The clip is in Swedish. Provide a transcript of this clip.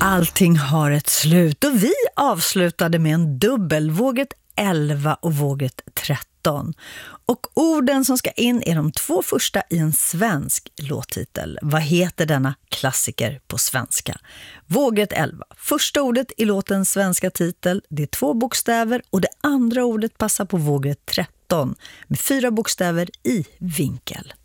Allting har ett slut och vi avslutade med en dubbel, våget 11 och våget 13. Och orden som ska in är de två första i en svensk låttitel. Vad heter denna klassiker på svenska? Våget 11. Första ordet i låtens svenska titel, det är 2 bokstäver och det andra ordet passar på våget 13 med 4 bokstäver i vinkel.